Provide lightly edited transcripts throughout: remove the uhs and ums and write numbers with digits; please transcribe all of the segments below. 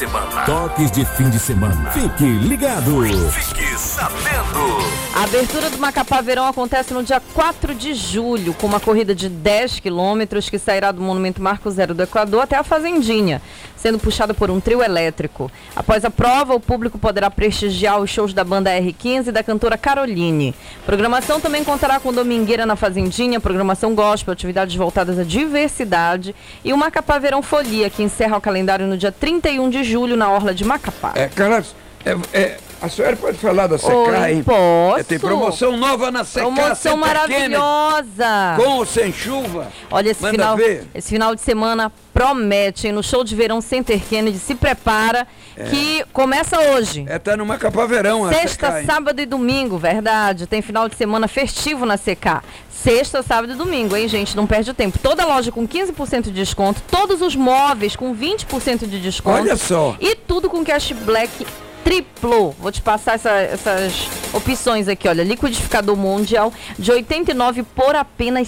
Toques de fim de semana. Fique ligado. Fique sabendo. A abertura do Macapá Verão acontece no dia 4 de julho, com uma corrida de 10 quilômetros que sairá do Monumento Marco Zero do Equador até a Fazendinha, sendo puxada por um trio elétrico. Após a prova, o público poderá prestigiar os shows da banda R15 e da cantora Caroline. Programação também contará com Domingueira na Fazendinha, programação gospel, atividades voltadas à diversidade e o Macapá Verão Folia, que encerra o calendário no dia 31 de julho na Orla de Macapá. Carlos, a senhora pode falar da Secar, Oi, hein? posso. Tem promoção nova na Secar. Promoção maravilhosa. Com ou sem chuva? Olha, esse final de semana promete, hein? No show de verão Center Kennedy, se prepara, que começa hoje. Tá no Macapá Verão. Sexta, Secar, sábado e domingo, verdade. Tem final de semana festivo na Secar. Sexta, sábado e domingo, hein, gente? Não perde o tempo. Toda loja com 15% de desconto, todos os móveis com 20% de desconto. Olha só. E tudo com cashback triplo. Vou te passar essas opções aqui, olha. Liquidificador Mundial de 89 por apenas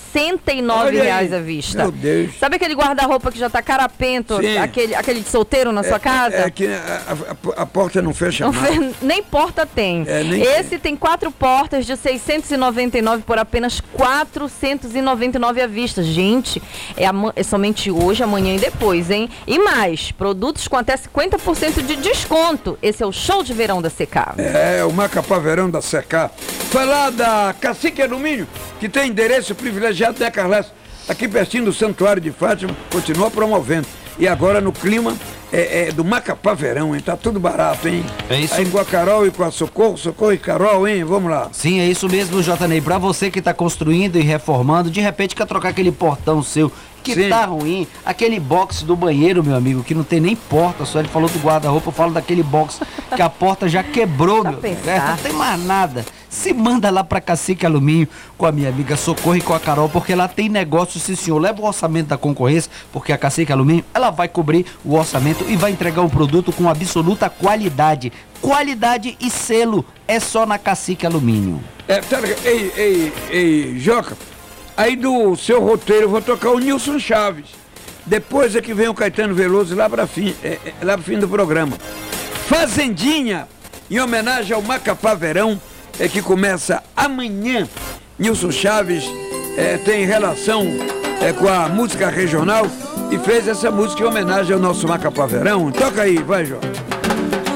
R$69 à vista. Meu Deus. Sabe aquele guarda-roupa que já tá carapento, aquele de solteiro na sua casa? Que a porta não fecha mais. Nem porta tem. Esse tem 4 portas de 699 por apenas 499 à vista. Gente, é somente hoje, amanhã e depois, hein? E mais, produtos com até 50% de desconto. Esse é o show de verão da Secar. O Macapá Verão da Secar. Falar da Cacique Alumínio, que tem endereço privilegiado, né, Carlos? Aqui pertinho do Santuário de Fátima, continua promovendo. E agora no clima do Macapá Verão, hein? Tá tudo barato, hein? É isso. Aí com a Carol e com a Socorro e Carol, hein? Vamos lá. Sim, é isso mesmo, J-Ney. Pra você que tá construindo e reformando, de repente quer trocar aquele portão seu que tá ruim, aquele box do banheiro, meu amigo, que não tem nem porta, só ele falou do guarda-roupa, eu falo daquele box que a porta já quebrou, meu. Não tem mais nada. Se manda lá pra Cacique Alumínio com a minha amiga Socorro e com a Carol, porque lá tem negócio, sim senhor. Leva o orçamento da concorrência, porque a Cacique Alumínio, ela vai cobrir o orçamento e vai entregar um produto com absoluta qualidade. Qualidade e selo é só na Cacique Alumínio. Ei, Joca, aí do seu roteiro eu vou tocar o Nilson Chaves. Depois é que vem o Caetano Veloso lá pro fim do programa. Fazendinha, em homenagem ao Macapá Verão, que começa amanhã. Nilson Chaves tem relação com a música regional e fez essa música em homenagem ao nosso Macapá Verão. Toca aí, vai, João.